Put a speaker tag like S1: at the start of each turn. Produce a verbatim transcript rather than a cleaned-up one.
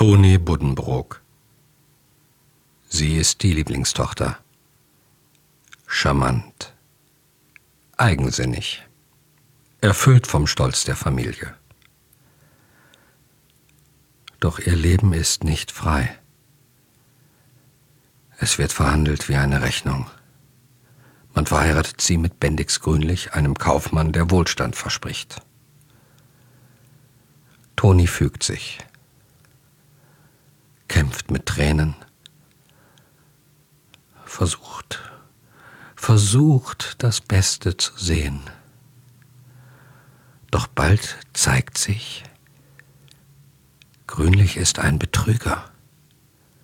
S1: Toni Buddenbrook. Sie ist die Lieblingstochter. Charmant. Eigensinnig. Erfüllt vom Stolz der Familie. Doch ihr Leben ist nicht frei. Es wird verhandelt wie eine Rechnung. Man verheiratet sie mit Bendix Grünlich, einem Kaufmann, der Wohlstand verspricht. Toni fügt sich, kämpft mit Tränen, versucht, versucht, das Beste zu sehen. Doch bald zeigt sich, Grünlich ist ein Betrüger.